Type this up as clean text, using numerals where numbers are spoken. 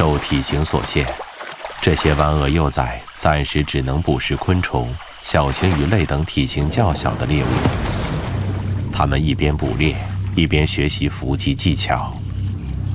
受体型所限，这些湾鳄幼崽暂时只能捕食昆虫、小型鱼类等体型较小的猎物。它们一边捕猎，一边学习伏击技巧。